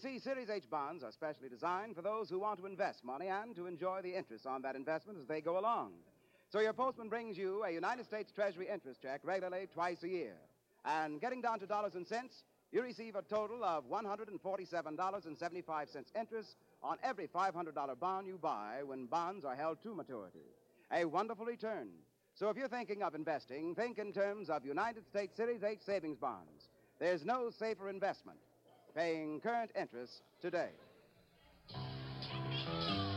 See, Series H bonds are specially designed for those who want to invest money and to enjoy the interest on that investment as they go along. So your postman brings you a United States Treasury interest check regularly twice a year. And getting down to dollars and cents, you receive a total of $147.75 interest on every $500 bond you buy when bonds are held to maturity. A wonderful return. So if you're thinking of investing, think in terms of United States Series H savings bonds. There's no safer investment. Paying current interest today.